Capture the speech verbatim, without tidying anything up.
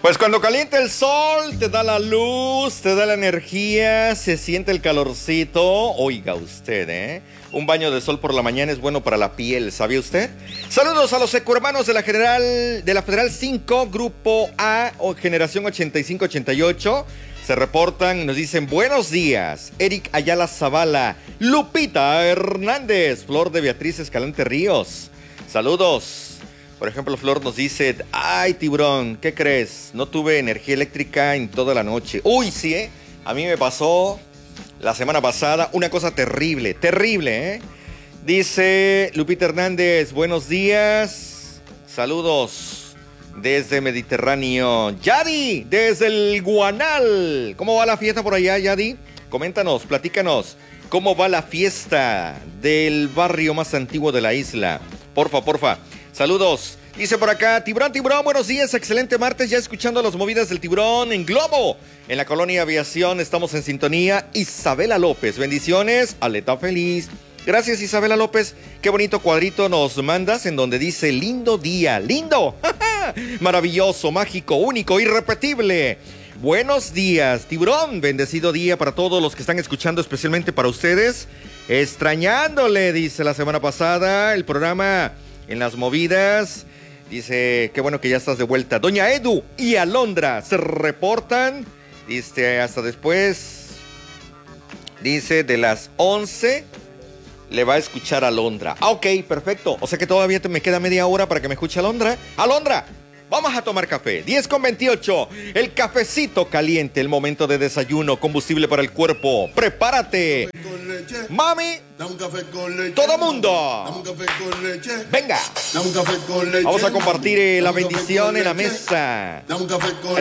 Pues cuando calienta el sol, te da la luz, te da la energía, se siente el calorcito. Oiga usted, ¿eh? Un baño de sol por la mañana es bueno para la piel, ¿sabía usted? Saludos a los ecohermanos de la General, de la Federal cinco, Grupo A o Generación ochenta y cinco ochenta y ocho. Se reportan y nos dicen buenos días. Eric Ayala Zavala, Lupita Hernández, Flor de Beatriz Escalante Ríos. Saludos. Por ejemplo, Flor nos dice, ay, tiburón, ¿qué crees? No tuve energía eléctrica en toda la noche. Uy, sí, ¿eh? A mí me pasó la semana pasada una cosa terrible, terrible, ¿eh? Dice Lupita Hernández, buenos días, saludos desde Mediterráneo. Yadi, desde el Guanal. ¿Cómo va la fiesta por allá, Yadi? Coméntanos, platícanos, ¿cómo va la fiesta del barrio más antiguo de la isla? Porfa, porfa. Saludos, dice por acá, Tiburón, Tiburón, buenos días, excelente martes, ya escuchando las movidas del Tiburón en Globo, en la colonia Aviación, estamos en sintonía. Isabela López, bendiciones, aleta feliz. Gracias, Isabela López, qué bonito cuadrito nos mandas en donde dice lindo día, lindo, maravilloso, mágico, único, irrepetible. Buenos días, Tiburón, bendecido día para todos los que están escuchando, especialmente para ustedes. Extrañándole, dice la semana pasada, el programa en las movidas. Dice, qué bueno que ya estás de vuelta. Doña Edu y Alondra se reportan. Dice, hasta después. Dice, de las once le va a escuchar a Alondra. Ah, ok, perfecto. O sea que todavía te me queda media hora para que me escuche Alondra. Alondra, vamos a tomar café. diez con veintiocho. El cafecito caliente, el momento de desayuno, combustible para el cuerpo. Prepárate. Mami, dame un café con leche. Todo mundo. Dame un café con leche. Venga. Dame un café con leche. Vamos a compartir eh, la Dame un café bendición con en la leche. mesa. Dame un café con